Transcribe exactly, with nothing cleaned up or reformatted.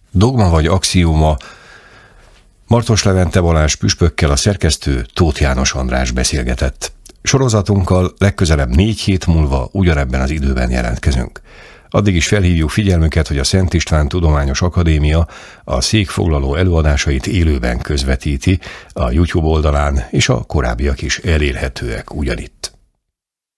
Dogma vagy axióma? Martos Levente Balázs püspökkel a szerkesztő Tóth János András beszélgetett. Sorozatunkkal legközelebb négy hét múlva ugyanebben az időben jelentkezünk. Addig is felhívjuk figyelmüket, hogy a Szent István Tudományos Akadémia a székfoglaló előadásait élőben közvetíti a YouTube oldalán, és a korábbiak is elérhetőek ugyanitt.